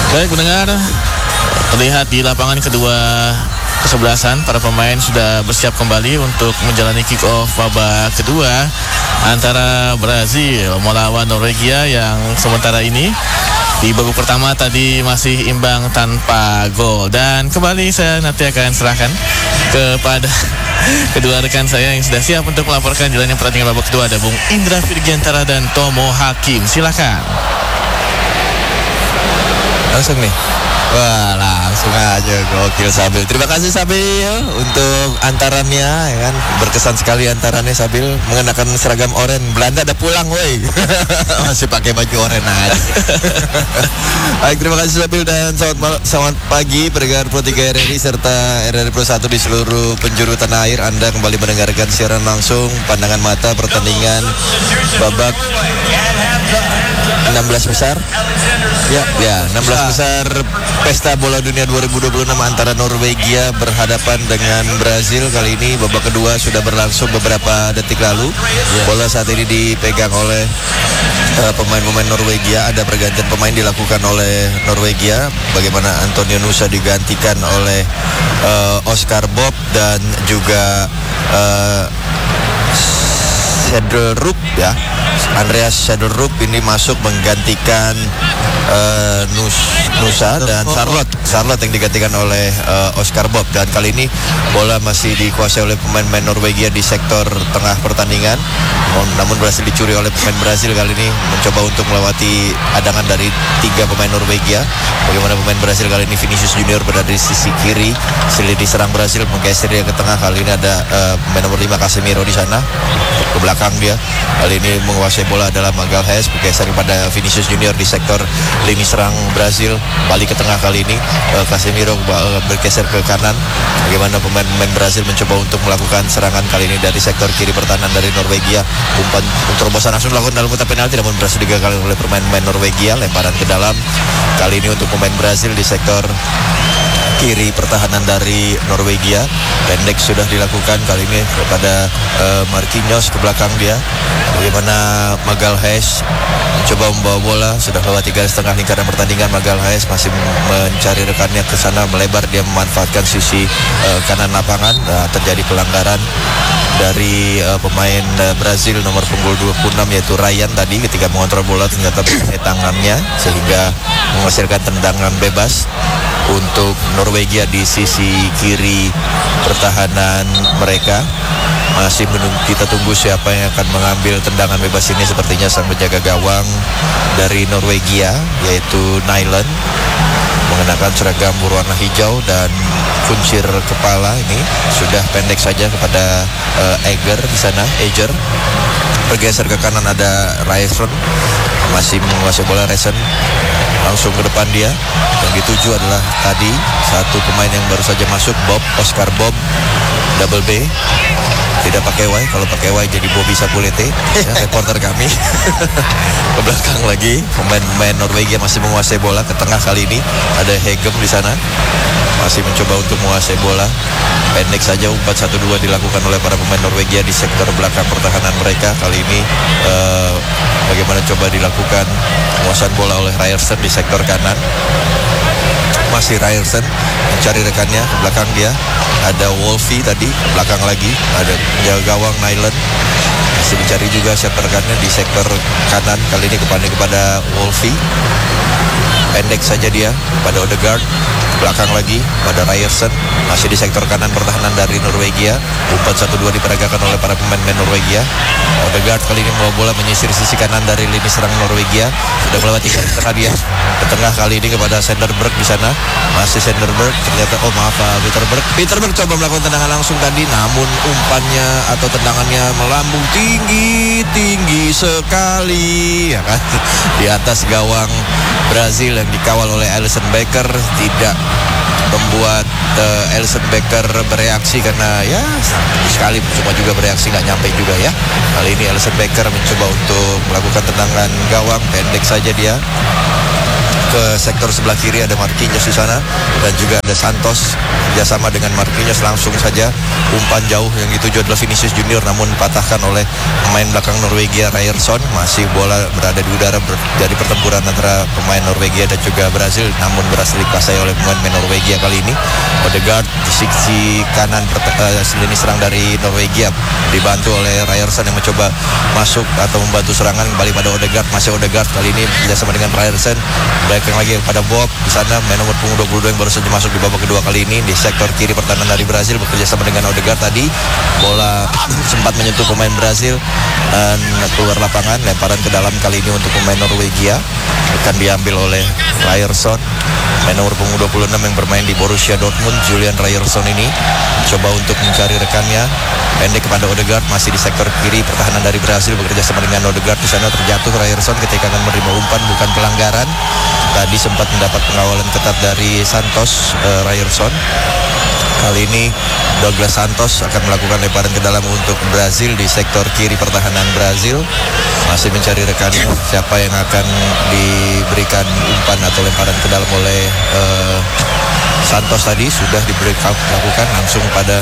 Baik pendengar, terlihat di lapangan kedua kesebelasan para pemain sudah bersiap kembali untuk menjalani kick off babak kedua antara Brazil melawan Norwegia yang sementara ini di babak pertama tadi masih imbang tanpa gol. Dan kembali saya nanti akan serahkan kepada kedua rekan saya yang sudah siap untuk melaporkan jalannya pertandingan babak kedua. Ada Bung Indra Virgiantara dan Tomo Hakim. Silakan. Langsung nih. Wah, langsung aja gokil Sabil. Terima kasih Sabil untuk antarannya, ya kan. Berkesan sekali antarannya Sabil mengenakan seragam oranye. Belanda ada pulang, woi. Masih pakai baju oranye aja. Baik, terima kasih Sabil dan selamat pagi pendengar Pro 3 RRI serta RRI Pro 1 di seluruh penjuru tanah air. Anda kembali mendengarkan siaran langsung pandangan mata pertandingan babak 16 besar. Ya, 16 besar Pesta Bola Dunia 2026 antara Norwegia berhadapan dengan Brazil. Kali ini babak kedua sudah berlangsung beberapa detik lalu. Bola saat ini dipegang oleh pemain-pemain Norwegia. Ada pergantian pemain dilakukan oleh Norwegia. Bagaimana Antonio Nusa digantikan oleh Oscar Bob dan juga Schjelderup, ya. Andreas Schjelderup ini masuk menggantikan Nusa dan Charlotte yang digantikan oleh Oscar Bob. Dan kali ini bola masih dikuasai oleh pemain-pemain Norwegia di sektor tengah pertandingan. Namun berhasil dicuri oleh pemain Brazil. Kali ini mencoba untuk melewati hadangan dari 3 pemain Norwegia. Bagaimana pemain Brazil kali ini Vinicius Junior berada di sisi kiri. Sili diserang Brazil, menggeser dia ke tengah. Kali ini ada pemain nomor 5 Casemiro di sana. Ke belakang dia. Kali ini menguasai bola adalah Magalhaes, bergeser kepada Vinicius Junior di sektor lini serang Brazil. Balik ke tengah kali ini Casemiro bergeser ke kanan. Bagaimana pemain-pemain Brazil mencoba untuk melakukan serangan kali ini dari sektor kiri pertahanan dari Norwegia. Umpan terobosan langsung dilakukan dalam kotak penalti, namun berhasil digagal oleh pemain-pemain Norwegia. Lemparan ke dalam kali ini untuk pemain Brazil di sektor kiri pertahanan dari Norwegia. Pendek sudah dilakukan kali ini kepada Marquinhos ke belakang dia. Bagaimana Magalhaes mencoba membawa bola, sudah lewati garis tengah lingkaran pertandingan. Magalhaes masih mencari rekannya ke sana, melebar, dia memanfaatkan sisi kanan lapangan. Terjadi pelanggaran dari pemain Brazil nomor punggung 26 yaitu Ryan tadi ketika mengontrol bola, ternyata pakai tangannya sehingga menghasilkan tendangan bebas untuk Norwegia di sisi kiri pertahanan mereka. Masih kita tunggu siapa yang akan mengambil tendangan bebas ini. Sepertinya sang penjaga gawang dari Norwegia yaitu Nyland mengenakan seragam berwarna hijau dan kuncir kepala ini sudah pendek saja kepada Eger di sana. Eger bergeser ke kanan, ada Ryerson masih menguasai bola. Ryerson langsung ke depan dia. Yang dituju adalah tadi satu pemain yang baru saja masuk, Bob, Oscar Bob, double B. Tidak pakai Y, kalau pakai Y jadi Bobby Sapulete, ya, reporter kami. Ke belakang lagi pemain-pemain Norwegia masih menguasai bola. Ke tengah kali ini ada Hegem di sana, masih mencoba untuk menguasai bola. Pendek saja umpan 1-2 dilakukan oleh para pemain Norwegia di sektor belakang pertahanan mereka. Kali ini bagaimana coba dilakukan penguasaan bola oleh Ryerson di sektor kanan. Masih Ryerson mencari rekannya ke belakang dia. Ada Wolfie tadi, belakang lagi ada penjaga gawang Nyland, masih dicari juga siapa rekannya di sektor kanan. Kali ini kepada Wolfie, pendek saja dia pada Odegaard. Ke belakang lagi pada Ryerson, masih di sektor kanan pertahanan dari Norwegia. Umpan 1-2 diperagakan oleh para pemain Norwegia. Odegaard kali ini membawa bola menyisir sisi kanan dari lini serang Norwegia. Sudah melewati garis tengah dia. Ke tengah kali ini kepada Sanderberg di sana. Masih Sanderberg, ternyata Peterberg coba melakukan tendangan langsung tadi, namun umpannya atau tendangannya melambung tinggi sekali, ya kan, di atas gawang Brazil yang dikawal oleh Alisson Becker. Tidak membuat Alisson Becker bereaksi karena ya sekali cuma juga bereaksi, nggak nyampe juga ya. Kali ini Alisson Becker mencoba untuk melakukan tendangan gawang, pendek saja dia. Ke ke sektor sebelah kiri ada Marquinhos di sana dan juga ada Santos kerjasama dengan Marquinhos, langsung saja umpan jauh yang dituju adalah Vinicius Junior namun dipatahkan oleh pemain belakang Norwegia Ryerson. Masih bola berada di udara dari pertempuran antara pemain Norwegia dan juga Brazil namun berhasil dikuasai oleh pemain Norwegia kali ini. Odegaard di sisi kanan lini serang dari Norwegia dibantu oleh Ryerson yang mencoba masuk atau membantu serangan, kembali pada Odegaard. Masih Odegaard kali ini bekerjasama dengan Ryerson, belakang lagi pada Bob di sana, main nomor punggung 22 yang baru saja masuk di babak kedua kali ini di sektor kiri pertahanan dari Brazil bekerjasama dengan Odegaard. Tadi bola sempat menyentuh pemain Brazil dan keluar lapangan, lemparan ke dalam kali ini untuk pemain Norwegia akan diambil oleh Ryerson, main nomor punggung 26 yang bermain di Borussia Dortmund. Julian Ryerson ini coba untuk mencari rekannya, pendek kepada Odegaard, masih di sektor kiri pertahanan dari Brazil bekerja sama dengan Odegaard. Di sana terjatuh Ryerson ketika akan menerima umpan, bukan pelanggaran. Tadi sempat mendapat pengawalan ketat dari Santos. Ryerson kali ini Douglas Santos akan melakukan lemparan ke dalam untuk Brazil di sektor kiri pertahanan Brazil, masih mencari rekannya siapa yang akan diberikan umpan atau lemparan ke dalam oleh Santos. Tadi sudah dilakukan langsung pada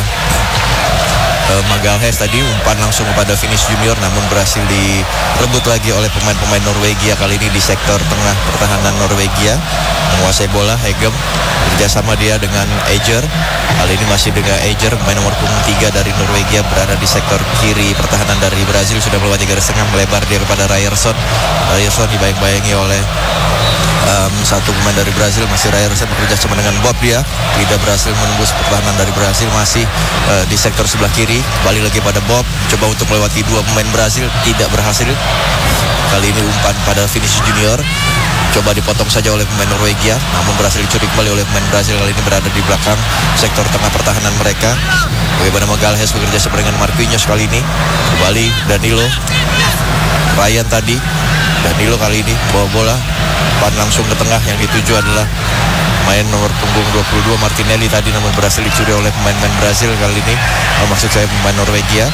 Magalhaes, tadi umpan langsung kepada Vinicius Junior namun berhasil direbut lagi oleh pemain-pemain Norwegia kali ini di sektor tengah pertahanan Norwegia. Menguasai bola Hegem kerjasama dia dengan Eger, kali ini masih dengan Eger, main nomor punggung 3 dari Norwegia berada di sektor kiri pertahanan dari Brazil, sudah melewati garis tengah, melebar dia kepada Ryerson. Ryerson dibayang-bayangi oleh satu pemain dari Brazil, masih Ryerson bekerja sama dengan Bob, dia tidak berhasil menembus pertahanan dari Brazil, masih di sektor sebelah kiri, kembali lagi pada Bob, coba untuk melewati dua pemain Brazil, tidak berhasil. Kali ini umpan pada Vinicius Junior, coba dipotong saja oleh pemain Norwegia namun berhasil dicuri kembali oleh pemain Brazil, kali ini berada di belakang sektor tengah pertahanan mereka. Bagaimana Magalhaes bekerja sama dengan Marquinhos, kali ini kembali Danilo, Ryan tadi, Danilo kali ini bawa bola, umpan langsung ke tengah yang dituju adalah main nomor punggung 22 Martinelli tadi namun berhasil dicuri oleh pemain-pemain Brazil kali ini, maksud saya pemain Norwegia.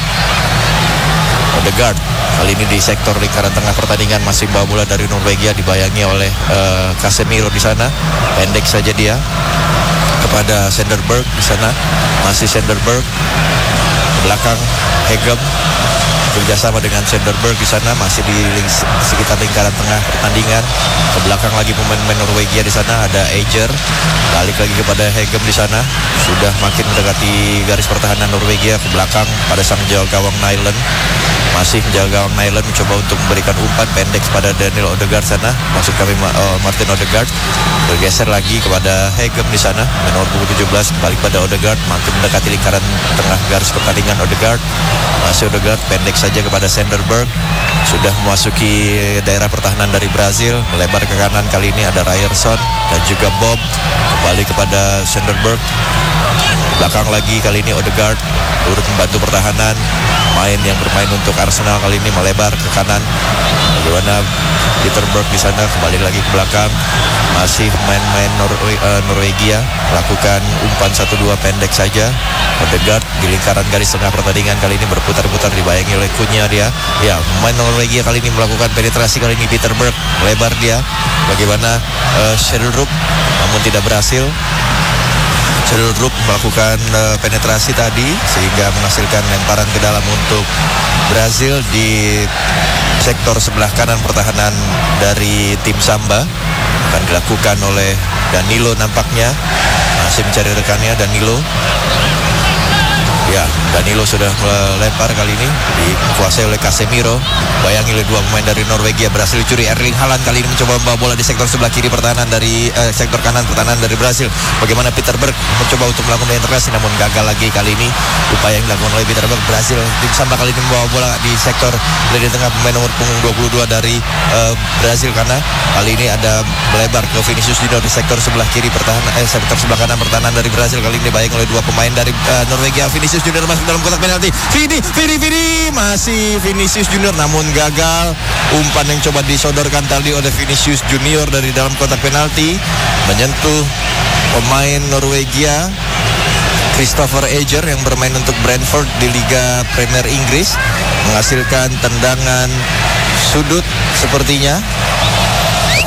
Odegaard kali ini di sektor lingkaran tengah pertandingan masih bawa bola dari Norwegia, dibayangi oleh Casemiro di sana, pendek saja dia kepada Senderberg di sana, masih Senderberg belakang Hegem kerjasama dengan Senderberg di sana, masih di sekitar lingkaran tengah pertandingan. Ke belakang lagi pemain-pemain Norwegia di sana ada Eger, balik lagi kepada Hegem di sana, sudah makin mendekati garis pertahanan Norwegia. Ke belakang pada sang penjaga gawang Nyland, masih penjaga gawang Nyland mencoba untuk memberikan umpan pendek kepada Daniel Odegaard sana, maksud kami Martin Odegaard, bergeser lagi kepada Hegem di sana, nomor 17 kembali pada Odegaard, makin mendekati lingkaran tengah garis pertandingan. Odegaard, masih Odegaard pendek saja kepada Senderberg, sudah memasuki daerah pertahanan dari Brazil, melebar ke kanan, kali ini ada Ryerson dan juga Bob, kembali kepada Senderberg, belakang lagi kali ini Odegaard turut membantu pertahanan, main yang bermain untuk Arsenal kali ini melebar ke kanan. Bagaimana Peterberg di sana, kembali lagi ke belakang, masih main-main Norwegia lakukan umpan 1-2 pendek saja. Odegaard di lingkaran garis tengah pertandingan kali ini berputar-putar, dibayangi oleh Kunya dia. Ya, pemain Norwegia kali ini melakukan penetrasi, kali ini Peterberg melebar dia. Bagaimana Schjelderup namun tidak berhasil. Schjelderup melakukan penetrasi tadi sehingga menghasilkan lemparan ke dalam untuk Brazil di sektor sebelah kanan pertahanan dari tim Samba. Akan dilakukan oleh Danilo nampaknya, masih mencari rekannya Danilo. Ya, Danilo sudah melempar kali ini, dikuasai oleh Casemiro, bayangi oleh dua pemain dari Norwegia, berhasil dicuri. Erling Haaland kali ini mencoba membawa bola di sektor sebelah kiri pertahanan dari sektor kanan pertahanan dari Brazil. Bagaimana Peterberg mencoba untuk melakukan penetrasi namun gagal lagi kali ini upaya yang dilakukan oleh Peterberg. Brazil tim Samba kali ini membawa bola di sektor lini tengah, pemain nomor punggung 22 dari Brazil, karena kali ini ada melebar ke Vinicius Junior di sektor sebelah kiri pertahanan sektor sebelah kanan pertahanan dari Brazil. Kali ini dibayangi oleh dua pemain dari Norwegia. Vinicius Junior masuk dalam kotak penalti. Vini masih Vinicius Junior namun gagal. Umpan yang coba disodorkan tadi oleh Vinicius Junior dari dalam kotak penalti menyentuh pemain Norwegia Christopher Eger yang bermain untuk Brentford di Liga Premier Inggris, menghasilkan tendangan sudut sepertinya.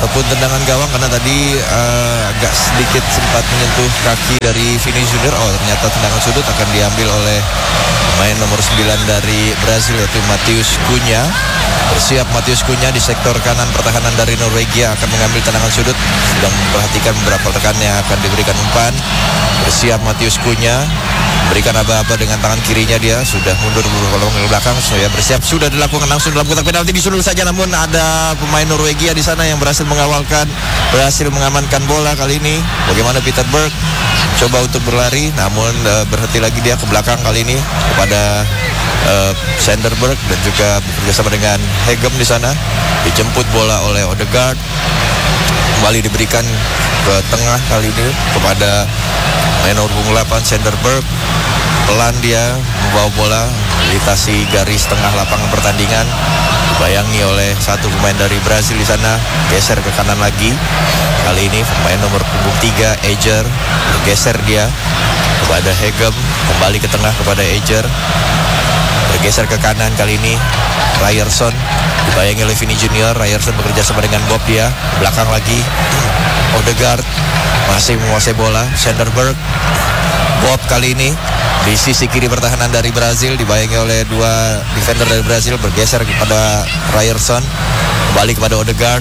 ataupun tendangan gawang karena tadi agak sedikit sempat menyentuh kaki dari Vini Junior. Ternyata tendangan sudut akan diambil oleh pemain nomor 9 dari Brazil, yaitu Matheus Cunha. Bersiap Matheus Cunha di sektor kanan pertahanan dari Norwegia akan mengambil tendangan sudut. Sedang memperhatikan beberapa rekan yang akan diberikan umpan. Bersiap Matheus Cunha, berikan aba-aba dengan tangan kirinya, dia sudah mundur beberapa langkah ke belakang. Saya bersiap, sudah dilakukan langsung dalam kotak penalti, disundul saja, namun ada pemain Norwegia di sana yang berhasil mengawalkan, berhasil mengamankan bola kali ini. Bagaimana Peter Berg coba untuk berlari, namun berhenti lagi dia ke belakang kali ini kepada Sanderberg dan juga bekerjasama dengan Hegem di sana. Dijemput bola oleh Odegaard, kembali diberikan ke tengah kali ini kepada main nomor 8 Sanderberg. Pelan dia membawa bola melintasi garis tengah lapangan pertandingan, dibayangi oleh satu pemain dari Brazil di sana. Geser ke kanan lagi, kali ini pemain nomor punggung 3 Eger, bergeser dia kepada Hegem, kembali ke tengah kepada Eger, bergeser ke kanan kali ini Ryerson, dibayangi oleh Vini Junior. Ryerson bekerja sama dengan Bob, dia ke belakang lagi. Odegaard masih menguasai bola. Sanderberg, Bob kali ini di sisi kiri pertahanan dari Brazil, dibayangi oleh dua defender dari Brazil, bergeser kepada Ryerson, kembali kepada Odegaard,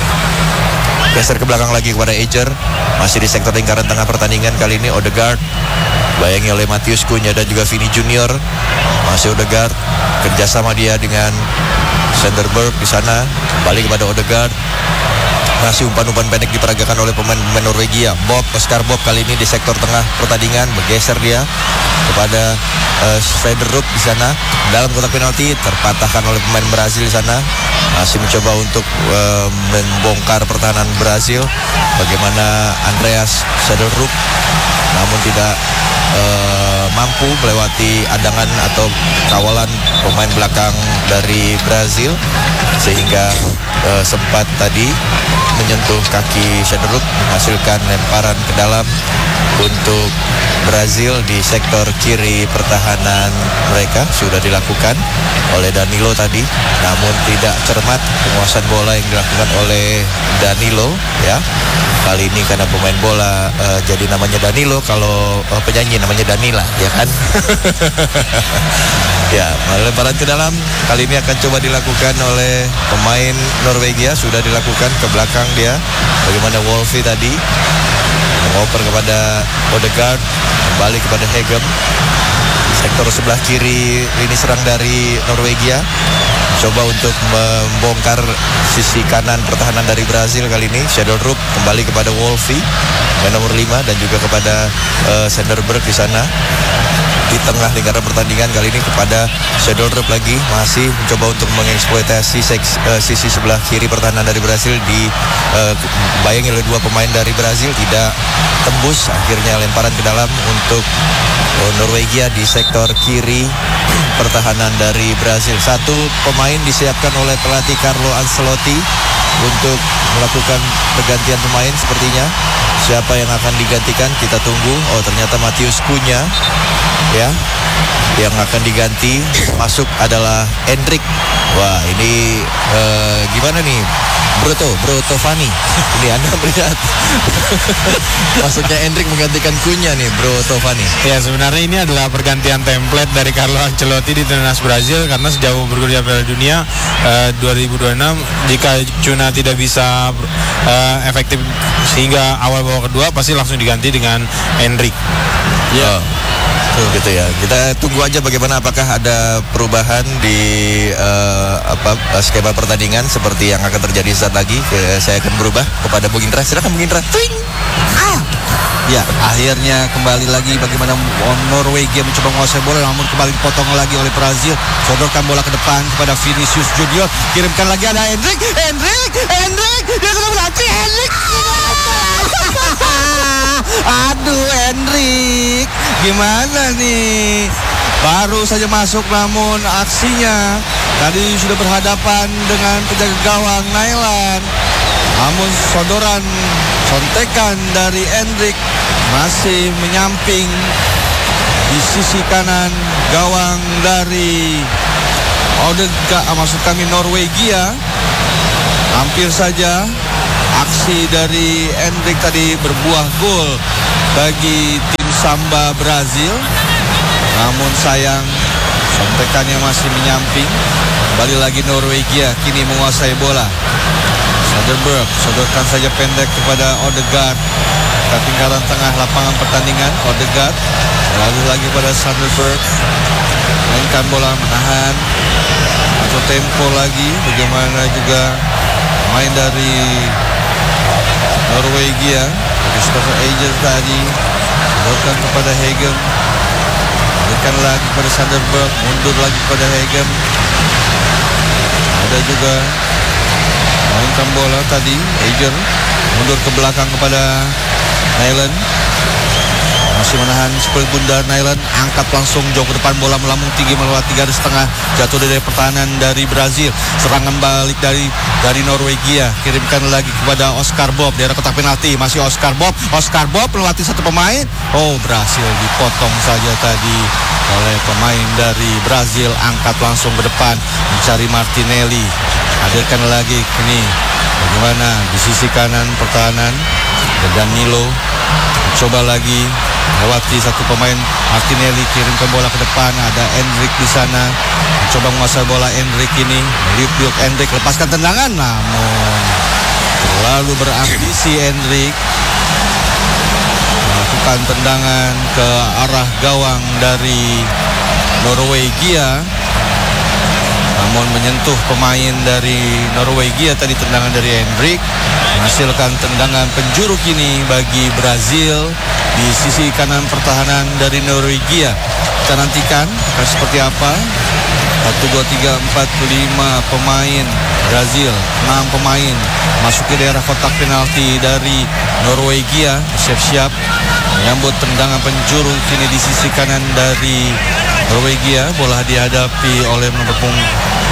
geser ke belakang lagi kepada Eger, masih di sektor lingkaran tengah pertandingan kali ini. Odegaard dibayangi oleh Matheus Cunha dan juga Vini Junior. Masih Odegaard, kerjasama dia dengan Sanderberg di sana, kembali kepada Odegaard. Masih umpan-umpan pendek diperagakan oleh pemain Norwegia. Oscar Bob kali ini di sektor tengah pertandingan, bergeser dia kepada Svederrup di sana. Dalam kotak penalti terpatahkan oleh pemain Brazil di sana. Masih mencoba untuk membongkar pertahanan Brazil. Bagaimana Andreas Svederrup, namun tidak mampu melewati adangan atau kawalan pemain belakang dari Brazil, sehingga sempat tadi menyentuh kaki Svederrup, menghasilkan lemparan ke dalam untuk Brazil di sektor kiri pertahanan mereka. Sudah dilakukan oleh Danilo tadi, namun tidak cermat penguasaan bola yang dilakukan oleh Danilo, ya. Kali ini karena pemain bola jadi namanya Danilo, kalau penyanyi namanya Danila, ya kan? Ya, lemparan ke dalam kali ini akan coba dilakukan oleh pemain Norwegia. Sudah dilakukan ke belakang dia. Bagaimana Wolfi tadi mengoper kepada Odegaard, kembali kepada Hegem. Sektor sebelah kiri lini serang dari Norwegia, coba untuk membongkar sisi kanan pertahanan dari Brazil kali ini. Svederrup kembali kepada Wolfi, main nomor 5, dan juga kepada Sanderberg di sana. Di tengah lingkaran pertandingan kali ini kepada Svederrup lagi, masih mencoba untuk mengeksploitasi sisi sebelah kiri pertahanan dari Brazil. Dibayangi oleh dua pemain dari Brazil, tidak tembus. Akhirnya lemparan ke dalam untuk Norwegia di sektor kiri pertahanan dari Brazil. Satu pemain disiapkan oleh pelatih Carlo Ancelotti untuk melakukan pergantian pemain sepertinya. Siapa yang akan digantikan kita tunggu. Ternyata Matheus Cunha, ya, yang akan diganti. Masuk adalah Endrick. Wah, ini gimana nih Bro Fani? Ini Anda melihat masuknya Endrick menggantikan Cunha nih, Bro Tovani. Ya, sebenarnya ini adalah pergantian template dari Carlo Ancelotti di timnas Brazil, karena sejauh bergulir Piala Dunia 2026, jika Cunha tidak bisa efektif sehingga awal babak kedua, pasti langsung diganti dengan Endrick. Ya. Gitu ya. Kita tunggu aja bagaimana, apakah ada perubahan di skema pertandingan seperti yang akan terjadi saat lagi. Saya akan berubah kepada Bung Indra. Silakan Bung Indra. Ya, akhirnya kembali lagi bagaimana Norwegia mencoba menguasai bola, namun kembali dipotong lagi oleh Brazil. Sodorkan bola ke depan kepada Vinicius Junior. Kirimkan lagi, ada Endrick. Dia sudah berhenti. Endrick. Aduh, Endrick, gimana nih? Baru saja masuk, namun aksinya tadi sudah berhadapan dengan penjaga gawang Nailan. Namun sontekan dari Endrick masih menyamping di sisi kanan gawang dari Norwegia. Hampir saja Aksi dari Endrick tadi berbuah gol bagi tim Samba Brazil. Namun sayang, sontekannya masih menyamping. Kembali lagi Norwegia, kini menguasai bola. Sanderberg sodorkan saja pendek kepada Odegaard. Ke tinggalan tengah lapangan pertandingan, Odegaard lalu lagi pada Sanderberg. Mainkan bola, menahan atau tempo lagi. Bagaimana juga main dari Norwegia, Christopher Ager tadi sodorkan kepada Hegem. Berikan lagi kepada Sanderberg, mundur lagi kepada Hegem. Ada juga mainkan bola tadi, Ager mundur ke belakang kepada Nyland. Masih menahan seperti bundar Nyland, angkat langsung jauh ke depan, bola melambung tinggi melewati garis tengah, jatuh dari pertahanan dari Brazil. Serangan balik dari Norwegia, kirimkan lagi kepada Oscar Bob di arah kotak penalti. Masih Oscar Bob melewati satu pemain. Oh, berhasil dipotong saja tadi oleh pemain dari Brazil. Angkat langsung ke depan mencari Martinelli. Hadirkan lagi kini bagaimana di sisi kanan pertahanan, Danilo coba lagi lewati satu pemain. Martinelli kirimkan bola ke depan, ada Endrick di sana mencoba menguasai bola. Endrick ini meliuk-liuk, Endrick lepaskan tendangan, namun terlalu berambisi Endrick melakukan tendangan ke arah gawang dari Norwegia, namun menyentuh pemain dari Norwegia tadi. Tendangan dari Endrick menghasilkan tendangan penjuru kini bagi Brazil di sisi kanan pertahanan dari Norwegia. Kita nantikan akan seperti apa. 1, 2, 3, 4, 5 pemain Brazil, 6 pemain masuk ke daerah kotak penalti dari Norwegia, siap-siap menyambut tendangan penjuru kini di sisi kanan dari Norwegia. Bola dihadapi oleh nomor punggung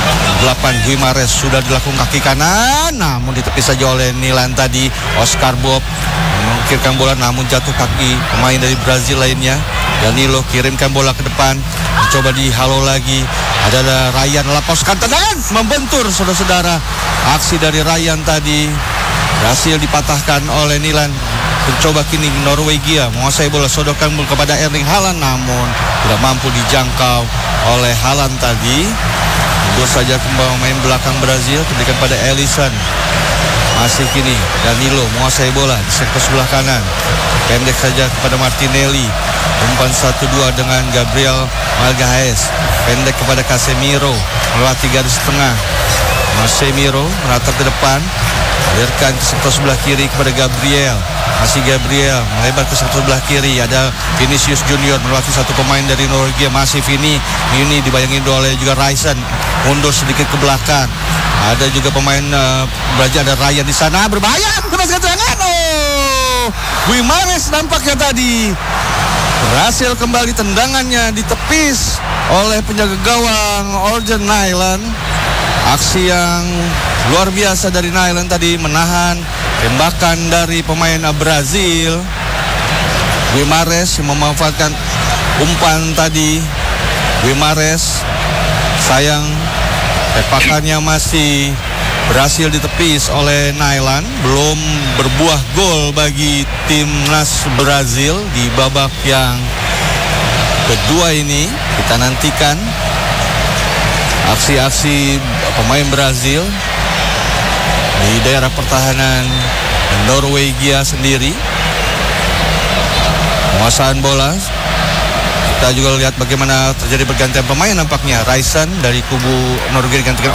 8 Guimares, sudah dilakukan kaki kanan, namun ditepis saja oleh Nyland tadi. Oscar Bob mengukirkan bola, namun jatuh kaki pemain dari Brazil lainnya. Danilo kirimkan bola ke depan, mencoba dihalau lagi. Ada Ryan lepaskan tendangan, membentur saudara-saudara. Aksi dari Ryan tadi berhasil dipatahkan oleh Nyland. Mencoba kini Norwegia menguasai bola, sodorkan bola kepada Erling Haaland, namun tidak mampu dijangkau oleh Haaland tadi. Mundur saja kembali main belakang Brazil, berikan pada Alisson. Masih kini Danilo menguasai bola di sektor sebelah kanan, pendek saja kepada Martinelli. Umpan 1-2 dengan Gabriel Magalhaes, pendek kepada Casemiro melewati garis tengah. Casemiro meratap ke depan, alirkan ke sektor sebelah kiri kepada Gabriel. Masih Gabriel melebar ke sektor sebelah kiri, ada Vinicius Junior melewati satu pemain dari Norwegia. Masih ini dibayangin oleh juga Ryerson, mundur sedikit ke belakang. Ada juga pemain Brazil, ada Ryan di sana, berbahaya, lepaskan serangan. Oh, Guimares nampaknya tadi berhasil kembali, tendangannya ditepis oleh penjaga gawang Orjan Nyland. Aksi yang luar biasa dari Nyland tadi, menahan tembakan dari pemain Brazil. Guimares yang memanfaatkan umpan tadi. Guimares sayang tepakannya masih berhasil ditepis oleh Nyland. Belum berbuah gol bagi timnas Brazil di babak yang kedua ini. Kita nantikan aksi-aksi pemain Brazil di daerah pertahanan Norwegia sendiri. Penguasaan bola, kita juga lihat bagaimana terjadi pergantian pemain nampaknya. Ryerson dari kubu Norwegia digantikan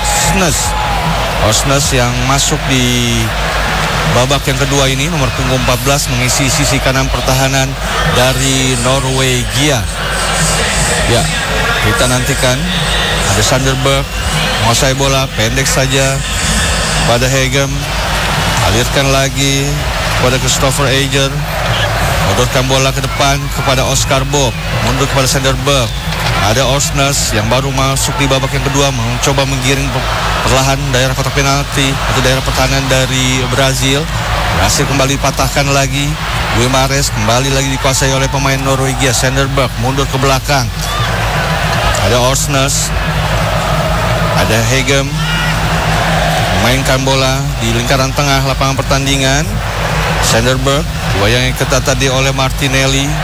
Orsnes yang masuk di babak yang kedua ini, nomor punggung 14 mengisi sisi kanan pertahanan dari Norwegia. Ya, kita nantikan. Ada Sanderberg menguasai bola, pendek saja pada Hegem, alirkan lagi kepada Christopher Ager, odorkan bola ke depan kepada Oscar Bob, mundur kepada Sanderberg. Ada Orsnes yang baru masuk di babak yang kedua, mencoba menggiring perlahan daerah kotak penalti atau daerah pertahanan dari Brazil. Berhasil kembali patahkan lagi. Guimares kembali lagi dikuasai oleh pemain Norwegia. Sanderberg mundur ke belakang. Ada Orsnes, ada Hegem, mainkan bola di lingkaran tengah lapangan pertandingan. Sanderberg, yang ketat tadi oleh Martinelli.